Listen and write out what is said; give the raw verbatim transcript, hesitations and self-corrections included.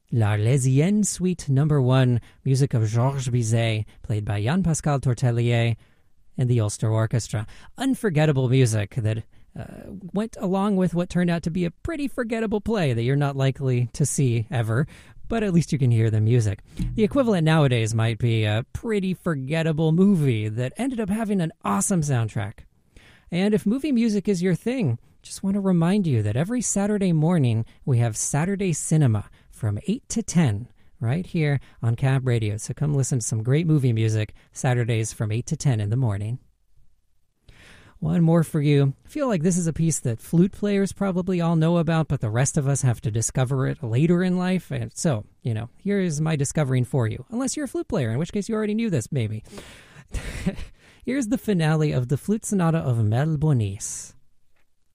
L'Arlésienne Suite Number One, music of Georges Bizet, played by Jean-Pascal Tortelier and the Ulster Orchestra. Unforgettable music that uh, went along with what turned out to be a pretty forgettable play that you're not likely to see ever, but at least you can hear the music. The equivalent nowadays might be a pretty forgettable movie that ended up having an awesome soundtrack. And if movie music is your thing, just want to remind you that every Saturday morning we have Saturday Cinema from eight to ten right here on Cab Radio. So come listen to some great movie music Saturdays from eight to ten in the morning. One more for you. I feel like this is a piece that flute players probably all know about, but the rest of us have to discover it later in life. And so, you know, here is my discovering for you. Unless you're a flute player, in which case you already knew this, maybe. Here's the finale of the Flute Sonata of Mel Bonis.